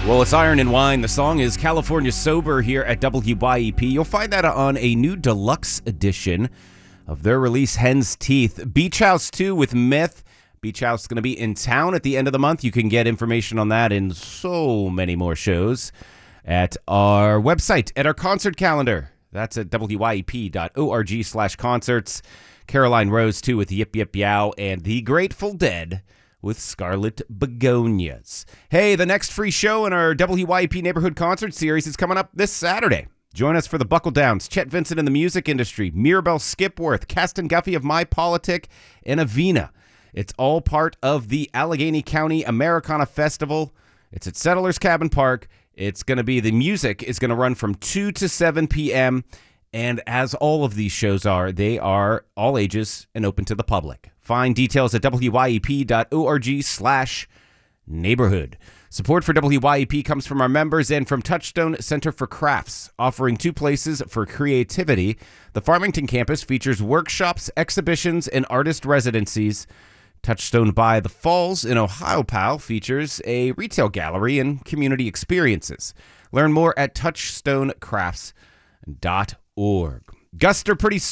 Well, it's Iron and Wine. The song is California Sober here at WYEP. You'll find that on a new deluxe edition of their release, Hen's Teeth. Beach House 2 with Myth. Beach House is going to be in town at the end of the month. You can get information on that and so many more shows at our website, at our concert calendar. That's at wyep.org/concerts. Caroline Rose 2 with Yip Yip Yow, and The Grateful Dead with Scarlet Begonias. Hey, the next free show in our WYEP Neighborhood Concert Series is coming up this Saturday. Join us for the Buckle Downs, Chet Vincent in the Music Industry, Mirabelle Skipworth, Caston Guffey of My Politic, and Avena. It's all part of the Allegheny County Americana Festival. It's at Settlers Cabin Park. It's going to be, the music is going to run from 2 to 7 p.m., and as all of these shows are, they are all ages and open to the public. Find details at wyep.org/neighborhood. Support for WYEP comes from our members and from Touchstone Center for Crafts, offering two places for creativity. The Farmington campus features workshops, exhibitions, and artist residencies. Touchstone by the Falls in Ohiopyle features a retail gallery and community experiences. Learn more at touchstonecrafts.org. Gusts are pretty